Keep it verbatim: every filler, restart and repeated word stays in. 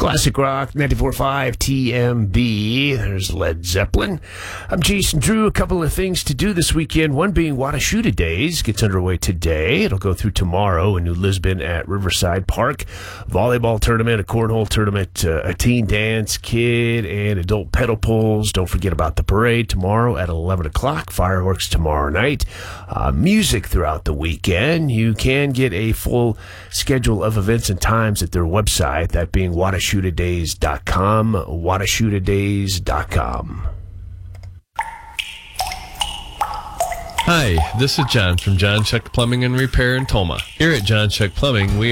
Classic Rock, ninety-four point five T M B. There's Led Zeppelin. I'm Jason Drew. A couple of things to do this weekend. One being Watashuta Days gets underway today. It'll go through tomorrow in New Lisbon at Riverside Park. Volleyball tournament, a cornhole tournament, uh, a teen dance, kid and adult pedal pulls. Don't forget about the parade tomorrow at eleven o'clock. Fireworks tomorrow night. Uh, music throughout the weekend. You can get a full schedule of events and times at their website, that being watashuta days dot com, watashuta days dot com. Hi, this is John from John Chuck Plumbing and Repair in Toma. Here at John Chuck Plumbing, we